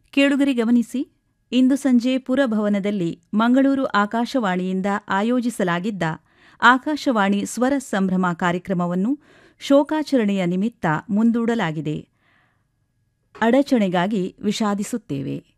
ಕೇಳುಗರೆ ಗಮನಿಸಿ, ಇಂದು ಸಂಜೆ ಪುರಭವನದಲ್ಲಿ ಮಂಗಳೂರು ಆಕಾಶವಾಣಿಯಿಂದ ಆಯೋಜಿಸಲಾಗಿದ್ದ ಆಕಾಶವಾಣಿ ಸ್ವರ ಸಂಭ್ರಮ ಕಾರ್ಯಕ್ರಮವನ್ನು ಶೋಕಾಚರಣೆಯ ನಿಮಿತ್ತ ಮುಂದೂಡಲಾಗಿದೆ. ಅಡಚಣೆಗಾಗಿ ವಿಷಾದಿಸುತ್ತೇವೆ.